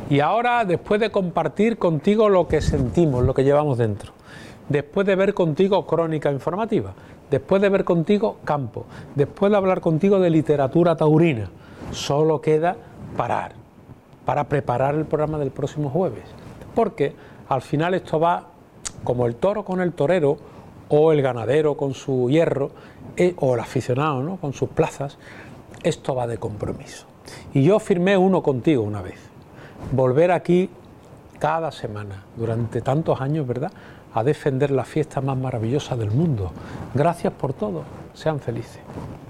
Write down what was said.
Y ahora, después de compartir contigo lo que sentimos, lo que llevamos dentro, después de ver contigo crónica informativa, después de ver contigo campo, después de hablar contigo de literatura taurina, solo queda parar para preparar el programa del próximo jueves. Porque al final esto va como el toro con el torero, o el ganadero con su hierro, o el aficionado, ¿no?, con sus plazas. Esto va de compromiso. Y yo firmé uno contigo una vez. Volver aquí cada semana, durante tantos años, ¿verdad?, a defender la fiesta más maravillosa del mundo. Gracias por todo. Sean felices.